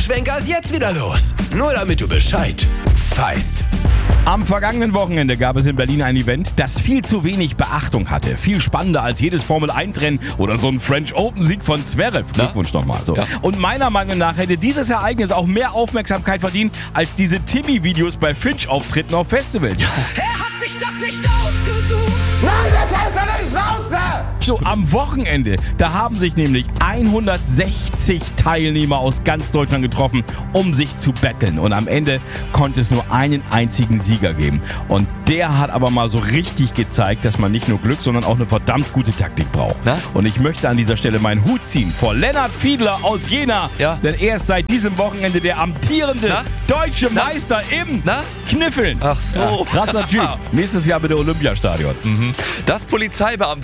Wochenschwenker ist jetzt wieder los. Nur damit du Bescheid weißt. Am vergangenen Wochenende gab es in Berlin ein Event, das viel zu wenig Beachtung hatte. Viel spannender als jedes Formel-1-Rennen oder so ein French Open-Sieg von Zverev. Glückwunsch nochmal. So. Ja. Und meiner Meinung nach hätte dieses Ereignis auch mehr Aufmerksamkeit verdient als diese Timmy-Videos bei Finch-Auftritten auf Festivals. Er hat sich das nicht ausgesucht. Nein, das heißt doch nicht Schnauze! So, am Wochenende, da haben sich nämlich 160 Teilnehmer aus ganz Deutschland getroffen, um sich zu betteln. Und am Ende konnte es nur einen einzigen Sieger geben. Und der hat aber mal so richtig gezeigt, dass man nicht nur Glück, sondern auch eine verdammt gute Taktik braucht. Na? Und ich möchte an dieser Stelle meinen Hut ziehen vor Lennart Fiedler aus Jena. Ja. Denn er ist seit diesem Wochenende der amtierende deutsche Meister im Kniffeln. Ach so. Ja, krasser Typ. Nächstes Jahr bitte Olympiastadion. Das Polizeibeamte